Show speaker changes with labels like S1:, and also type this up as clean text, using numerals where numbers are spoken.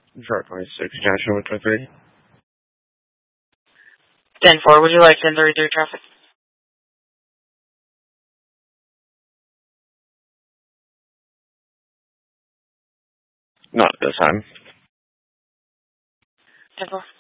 S1: Truck 26, Junction 123.
S2: 10-4, would you like 1033 traffic?
S1: Not this time.
S2: 10-4.